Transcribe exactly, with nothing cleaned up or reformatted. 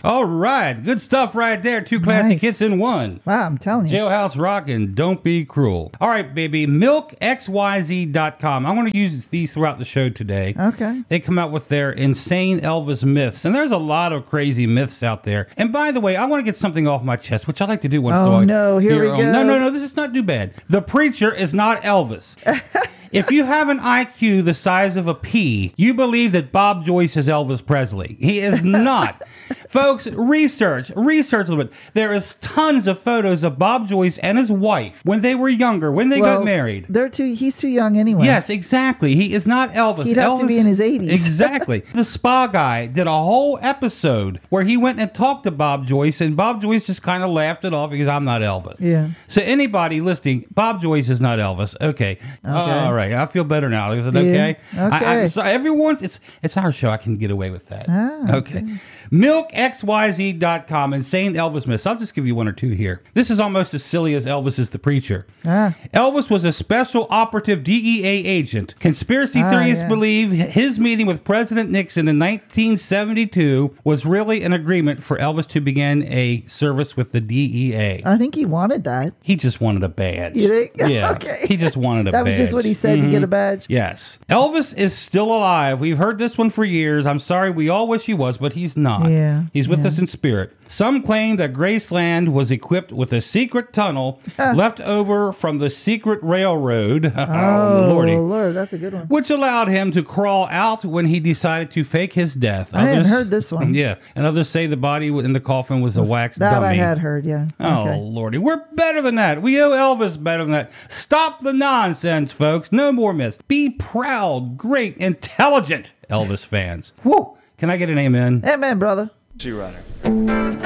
All right. Good stuff right there. Two classic Nice. hits in one. Wow, I'm telling you. Jailhouse Rock and Don't Be Cruel. All right, baby. milk x y z dot com. I want to use these throughout the show today. Okay. They come out with their insane Elvis myths. And there's a lot of crazy myths out there. And by the way, I want to get something off my chest, which I like to do once in a Oh, while. no. Here we on- go. No, no, no. This is not too bad. The Preacher is not Elvis. If you have an I Q the size of a pea, you believe that Bob Joyce is Elvis Presley. He is not. Folks, research, research a little bit. There is tons of photos of Bob Joyce and his wife when they were younger, when they Well, got married. They're too. He's too young anyway. Yes, exactly. He is not Elvis. He'd have Elvis, to be in his eighties. Exactly. The Spa Guy did a whole episode where he went and talked to Bob Joyce, and Bob Joyce just kind of laughed it off because I'm not Elvis. Yeah. So anybody listening, Bob Joyce is not Elvis. Okay. All right. I feel better now. Is it Yeah. okay? Okay. I, I, so everyone's it's it's our show. I can get away with that. Ah, okay. milk x y z dot com. Insane Elvis myths. I'll just give you one or two here. This is almost as silly as Elvis is the Preacher. Ah. Elvis was a special operative D E A agent. Conspiracy Ah, theorists yeah. believe his meeting with President Nixon in nineteen seventy-two was really an agreement for Elvis to begin a service with the D E A. I think he wanted that. He just wanted a badge. You think? Yeah. Okay. He just wanted a That badge. was just what he said to get a badge. Yes. Elvis is still alive. We've heard this one for years. I'm sorry. We all wish he was, but he's not. Yeah, He's with yeah. us in spirit. Some claim that Graceland was equipped with a secret tunnel left over from the secret railroad. Oh, Lordy. Lord, that's a good one. Which allowed him to crawl out when he decided to fake his death. I hadn't heard this one. Yeah. And others say the body in the coffin was a wax That dummy. I had heard, yeah. Oh, Okay. Lordy. We're better than that. We owe Elvis better than that. Stop the nonsense, folks. No more myths. Be proud, great, intelligent Elvis fans. Woo! Can I get an amen? Amen, brother. G-Rider.